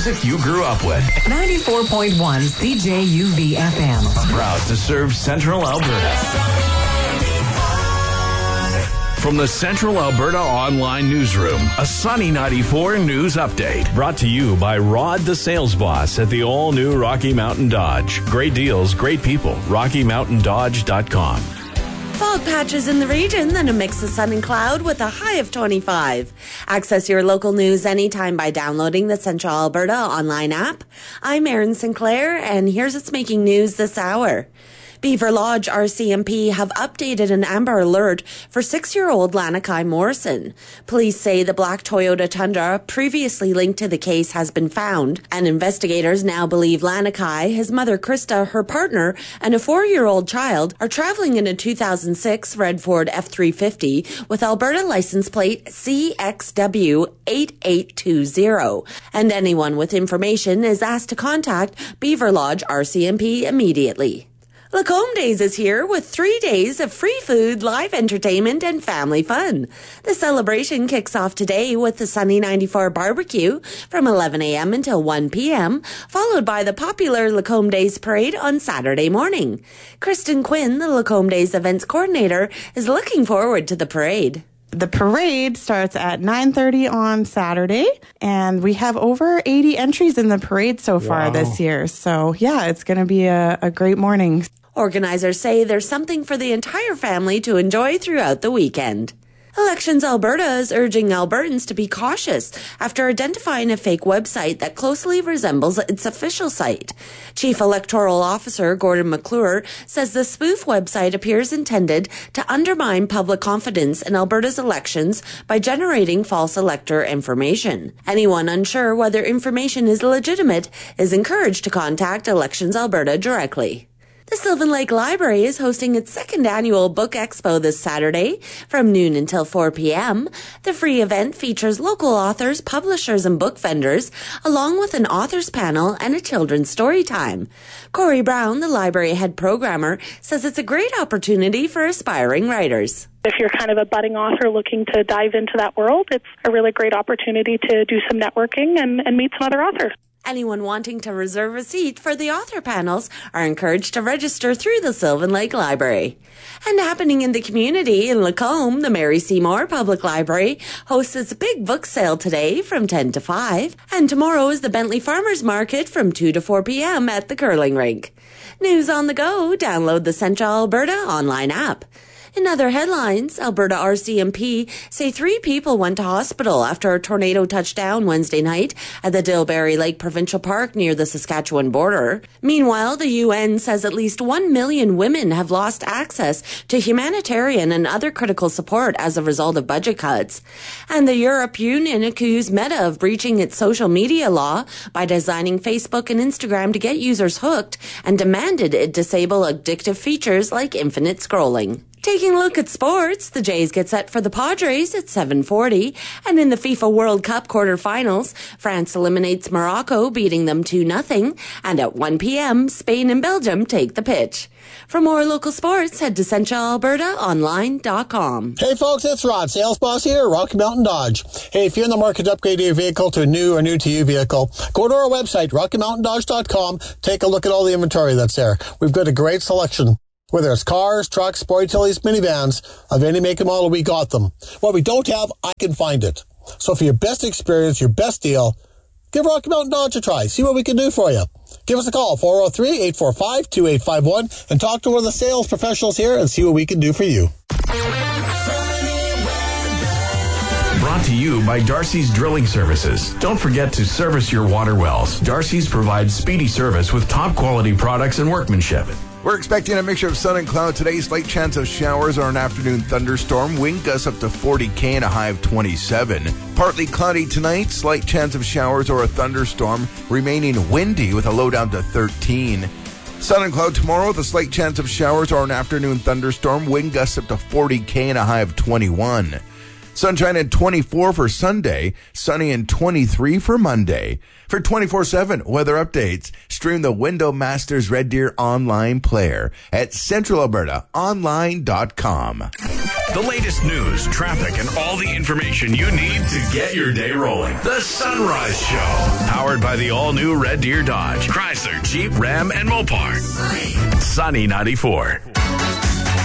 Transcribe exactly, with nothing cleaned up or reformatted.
music you grew up with. ninety-four point one C J U V F M. Proud to serve Central Alberta. From the Central Alberta Online Newsroom, a Sunny ninety-four news update. Brought to you by Rod the Sales Boss at the all-new Rocky Mountain Dodge. Great deals, great people. rocky mountain dodge dot com. Fog patches in the region, then a mix of sun and cloud with a high of twenty-five. Access your local news anytime by downloading the Central Alberta online app. I'm Erin Sinclair, and here's what's making news this hour. Beaver Lodge R C M P have updated an Amber Alert for six-year-old Lanakai Morrison. Police say the black Toyota Tundra previously linked to the case has been found, and investigators now believe Lanakai, his mother Krista, her partner, and a four-year-old child are traveling in a two thousand six red Ford F three fifty with Alberta license plate C X W eight eight two zero, and anyone with information is asked to contact Beaver Lodge R C M P immediately. Lacombe Days is here with three days of free food, live entertainment, and family fun. The celebration kicks off today with the Sunny ninety-four barbecue from eleven a.m. until one p.m., followed by the popular Lacombe Days parade on Saturday morning. Kristen Quinn, the Lacombe Days events coordinator, is looking forward to the parade. The parade starts at nine thirty on Saturday, and we have over eighty entries in the parade so far wow. this year. So, yeah, it's going to be a, a great morning. Organizers say there's something for the entire family to enjoy throughout the weekend. Elections Alberta is urging Albertans to be cautious after identifying a fake website that closely resembles its official site. Chief Electoral Officer Gordon McClure says the spoof website appears intended to undermine public confidence in Alberta's elections by generating false elector information. Anyone unsure whether information is legitimate is encouraged to contact Elections Alberta directly. The Sylvan Lake Library is hosting its second annual Book Expo this Saturday from noon until four p.m. The free event features local authors, publishers, and book vendors, along with an authors panel and a children's story time. Corey Brown, the library head programmer, says it's a great opportunity for aspiring writers. If you're kind of a budding author looking to dive into that world, it's a really great opportunity to do some networking and, and meet some other authors. Anyone wanting to reserve a seat for the author panels are encouraged to register through the Sylvan Lake Library. And happening in the community in Lacombe, the Mary Seymour Public Library hosts its big book sale today from ten to five. And tomorrow is the Bentley Farmers Market from two to four p.m. at the curling rink. News on the go, download the Central Alberta online app. In other headlines, Alberta R C M P say three people went to hospital after a tornado touched down Wednesday night at the Dilberry Lake Provincial Park near the Saskatchewan border. Meanwhile, the U N says at least one million women have lost access to humanitarian and other critical support as a result of budget cuts. And the Europe Union accused Meta of breaching its social media law by designing Facebook and Instagram to get users hooked and demanded it disable addictive features like infinite scrolling. Taking a look at sports, the Jays get set for the Padres at seven forty, and in the FIFA World Cup quarterfinals, France eliminates Morocco, beating them two nothing, and at one p.m., Spain and Belgium take the pitch. For more local sports, head to central alberta online dot com. Hey folks, it's Rod, sales boss here at Rocky Mountain Dodge. Hey, if you're in the market to upgrade your vehicle to a new or new to you vehicle, go to our website, rocky mountain dodge dot com, take a look at all the inventory that's there. We've got a great selection. Whether it's cars, trucks, sport utilities, minivans, of any make and model, we got them. What we don't have, I can find it. So for your best experience, your best deal, give Rocky Mountain Dodge a try. See what we can do for you. Give us a call, four oh three, eight four five, two eight five one, and talk to one of the sales professionals here and see what we can do for you. Brought to you by Darcy's Drilling Services. Don't forget to service your water wells. Darcy's provides speedy service with top quality products and workmanship. We're expecting a mixture of sun and cloud today. Slight chance of showers or an afternoon thunderstorm. Wind gusts up to forty K and a high of twenty-seven. Partly cloudy tonight. Slight chance of showers or a thunderstorm. Remaining windy with a low down to thirteen. Sun and cloud tomorrow with a slight chance of showers or an afternoon thunderstorm. Wind gusts up to forty K and a high of twenty-one. Sunshine and twenty-four for Sunday, sunny and twenty-three for Monday. For twenty-four seven weather updates, stream the Window Masters Red Deer online player at central alberta online dot com. The latest news, traffic, and all the information you need to get your day rolling. The Sunrise Show. Powered by the all-new Red Deer Dodge, Chrysler, Jeep, Ram, and Mopar. Sunny ninety-four.